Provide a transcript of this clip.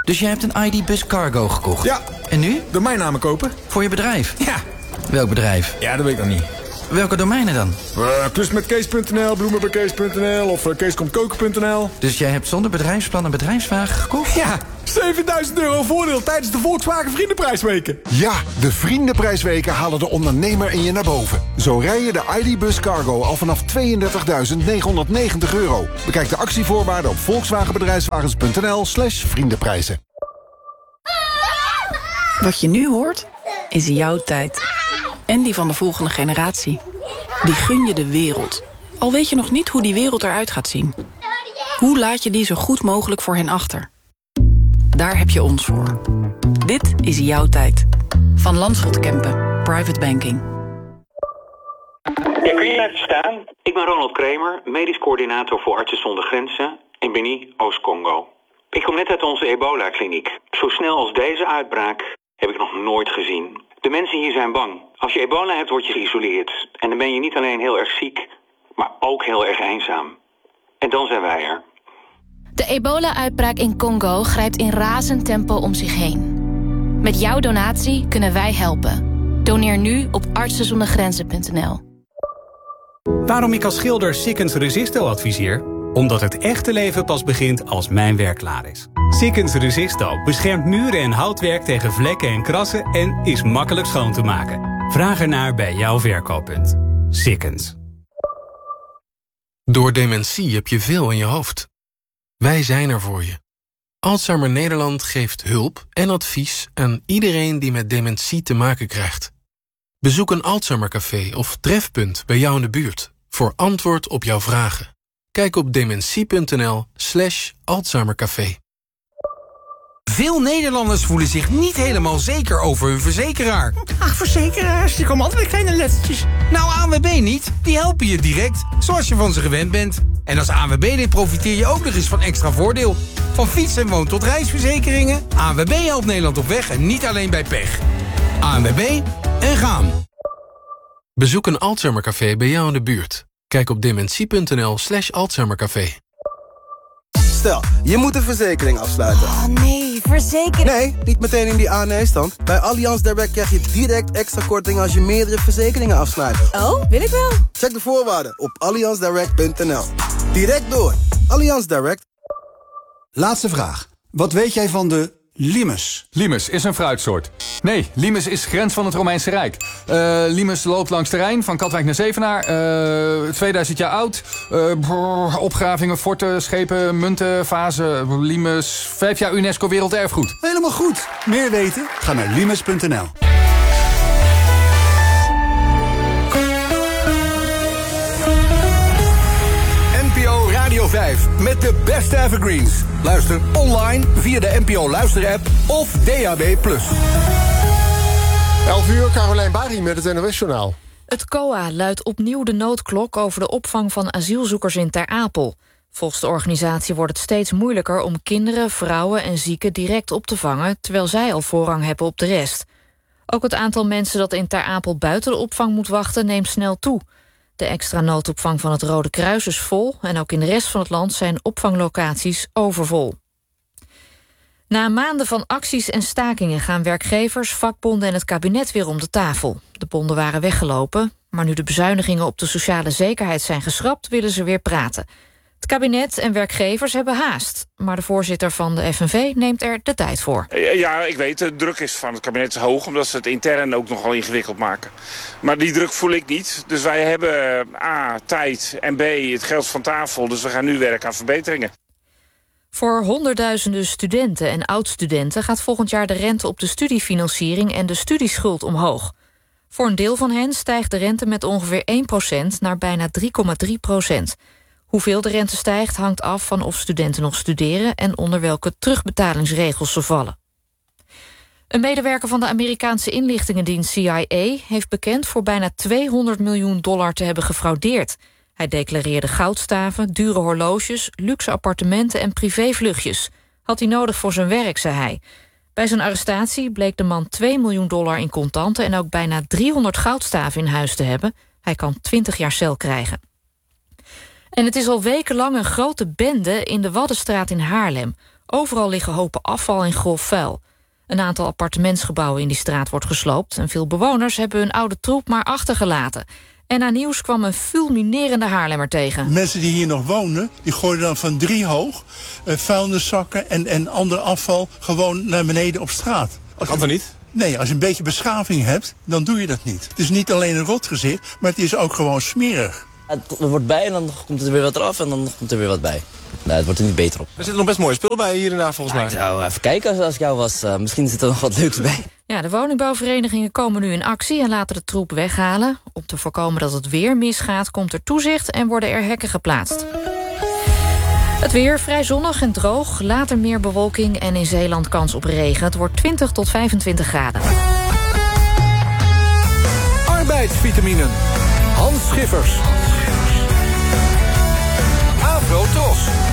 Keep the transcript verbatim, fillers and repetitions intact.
Dus jij hebt een I D-bus cargo gekocht? Ja. En nu? Domeinnamen kopen. Voor je bedrijf? Ja. Welk bedrijf? Ja, dat weet ik nog niet. Welke domeinen dan? Uh, Klusmetkees punt n l, bloemen bij kees punt n l of uh, keeskomtkoken punt n l. Dus jij hebt zonder bedrijfsplan een bedrijfswagen gekocht? Ja, zevenduizend euro voordeel tijdens de Volkswagen Vriendenprijsweken. Ja, de Vriendenprijsweken halen de ondernemer in je naar boven. Zo rij je de I D Bus Cargo al vanaf tweeëndertigduizend negenhonderdnegentig euro. Bekijk de actievoorwaarden op volkswagenbedrijfswagens punt n l slash vriendenprijzen. Wat je nu hoort, is jouw tijd. En die van de volgende generatie. Die gun je de wereld. Al weet je nog niet hoe die wereld eruit gaat zien. Hoe laat je die zo goed mogelijk voor hen achter? Daar heb je ons voor. Dit is jouw tijd. Van Landschot Kempen. Private Banking. Ja, kun je even staan? Ik ben Ronald Kramer, medisch coördinator voor Artsen zonder Grenzen in Beni, Oost-Congo. Ik kom net uit onze ebola-kliniek. Zo snel als deze uitbraak heb ik nog nooit gezien. De mensen hier zijn bang. Als je ebola hebt, word je geïsoleerd. En dan ben je niet alleen heel erg ziek, maar ook heel erg eenzaam. En dan zijn wij er. De ebola-uitbraak in Congo grijpt in razend tempo om zich heen. Met jouw donatie kunnen wij helpen. Doneer nu op artsen zonder grenzen punt n l. Waarom ik als schilder Sikkens Resisto adviseer? Omdat het echte leven pas begint als mijn werk klaar is. Sikkens Resisto beschermt muren en houtwerk tegen vlekken en krassen en is makkelijk schoon te maken. Vraag ernaar bij jouw verkooppunt. Sikkens. Door dementie heb je veel in je hoofd. Wij zijn er voor je. Alzheimer Nederland geeft hulp en advies aan iedereen die met dementie te maken krijgt. Bezoek een Alzheimercafé of trefpunt bij jou in de buurt voor antwoord op jouw vragen. Kijk op dementie punt n l slash Alzheimercafé. Veel Nederlanders voelen zich niet helemaal zeker over hun verzekeraar. Ach, verzekeraars, die komen altijd met kleine lettertjes. Nou, A N W B niet. Die helpen je direct, zoals je van ze gewend bent. En als A N W B-lid profiteer je ook nog eens van extra voordeel. Van fiets- en woon- tot reisverzekeringen. A N W B helpt Nederland op weg en niet alleen bij pech. A N W B en gaan. Bezoek een Alzheimercafé bij jou in de buurt. Kijk op dementie punt n l slash Alzheimercafé. Stel, je moet een verzekering afsluiten. Oh nee, verzekering... Nee, niet meteen in die A nee-stand. Bij Allianz Direct krijg je direct extra korting als je meerdere verzekeringen afsluit. Oh, wil ik wel. Check de voorwaarden op allianz direct punt n l. Direct door. Allianz Direct. Laatste vraag. Wat weet jij van de limes? Limes is een fruitsoort. Nee, limes is grens van het Romeinse Rijk. Uh, limes loopt langs de Rijn, van Katwijk naar Zevenaar. Uh, tweeduizend jaar oud. Uh, brrr, opgravingen, forten, schepen, munten, vazen. Limes, vijf jaar UNESCO Werelderfgoed. Helemaal goed. Meer weten? Ga naar limes punt n l. N P O Radio vijf met de beste evergreens. Luister online via de N P O Luister-app of D A B plus. elf uur, Carolijn Bari met het N O S-journaal. Het C O A luidt opnieuw de noodklok over de opvang van asielzoekers in Ter Apel. Volgens de organisatie wordt het steeds moeilijker om kinderen, vrouwen en zieken direct op te vangen, terwijl zij al voorrang hebben op de rest. Ook het aantal mensen dat in Ter Apel buiten de opvang moet wachten neemt snel toe. De extra noodopvang van het Rode Kruis is vol en ook in de rest van het land zijn opvanglocaties overvol. Na maanden van acties en stakingen gaan werkgevers, vakbonden en het kabinet weer om de tafel. De bonden waren weggelopen, maar nu de bezuinigingen op de sociale zekerheid zijn geschrapt, willen ze weer praten. Het kabinet en werkgevers hebben haast, maar de voorzitter van de F N V neemt er de tijd voor. Ja, ik weet, de druk is van het kabinet hoog, omdat ze het intern ook nogal ingewikkeld maken. Maar die druk voel ik niet. Dus wij hebben A, tijd en B, het geld van tafel, dus we gaan nu werken aan verbeteringen. Voor honderdduizenden studenten en oud-studenten gaat volgend jaar de rente op de studiefinanciering en de studieschuld omhoog. Voor een deel van hen stijgt de rente met ongeveer één procent naar bijna drie komma drie procent. Hoeveel de rente stijgt hangt af van of studenten nog studeren en onder welke terugbetalingsregels ze vallen. Een medewerker van de Amerikaanse inlichtingendienst C I A heeft bekend voor bijna tweehonderd miljoen dollar te hebben gefraudeerd. Hij declareerde goudstaven, dure horloges, luxe appartementen en privévluchtjes. Had hij nodig voor zijn werk, zei hij. Bij zijn arrestatie bleek de man twee miljoen dollar in contanten en ook bijna driehonderd goudstaven in huis te hebben. Hij kan twintig jaar cel krijgen. En het is al wekenlang een grote bende in de Waddenstraat in Haarlem. Overal liggen hopen afval en grof vuil. Een aantal appartementsgebouwen in die straat wordt gesloopt en veel bewoners hebben hun oude troep maar achtergelaten. En aan Nieuws kwam een fulminerende Haarlemmer tegen. Mensen die hier nog wonen, die gooien dan van drie hoog uh, vuilniszakken en, en ander afval gewoon naar beneden op straat. Dat kan toch niet? Nee, als je een beetje beschaving hebt, dan doe je dat niet. Het is niet alleen een rotgezicht, maar het is ook gewoon smerig. Het wordt bij en dan komt er weer wat eraf en dan komt er weer wat bij. Nou, het wordt er niet beter op. Er zitten nog best mooie spullen bij hier en daar volgens mij. Ik zou even kijken als, als ik jou was. Uh, misschien zit er nog wat leuks bij. Ja, de woningbouwverenigingen komen nu in actie en laten de troep weghalen. Om te voorkomen dat het weer misgaat, komt er toezicht en worden er hekken geplaatst. Het weer vrij zonnig en droog, later meer bewolking en in Zeeland kans op regen. Het wordt twintig tot vijfentwintig graden. Arbeidsvitaminen. Hans Schiffers. Afro Tros.